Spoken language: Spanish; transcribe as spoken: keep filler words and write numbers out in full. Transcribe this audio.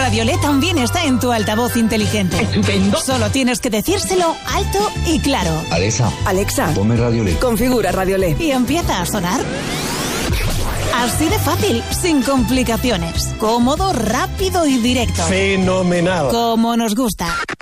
Radiolé también está en tu altavoz inteligente. ¡Estupendo! Solo tienes que decírselo alto y claro. Alexa, Alexa, ponme Radiolé. configura Radiolé. Y empieza a sonar. Así de fácil, sin complicaciones. Cómodo, rápido y directo. ¡Fenomenal! Como nos gusta.